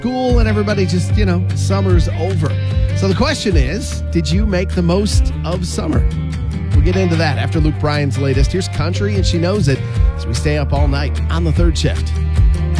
school and everybody just, summer's over. So the question is, did you make the most of summer? We'll get into that after Luke Bryan's latest. Here's Country, and She Knows It, as we stay up all night on the third shift.